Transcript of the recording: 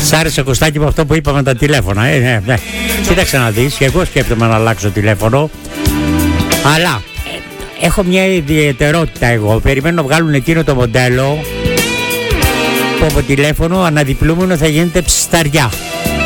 Σ' άρεσε, Κωστάκη, από αυτό που είπαμε τα τηλέφωνα? Ναι. Κοίταξε να δεις, και εγώ σκέφτομαι να αλλάξω τηλέφωνο, αλλά έχω μια ιδιαιτερότητα εγώ. Περιμένω να βγάλουν εκείνο το μοντέλο που από τηλέφωνο αναδιπλούμενο θα γίνεται ψισταριά.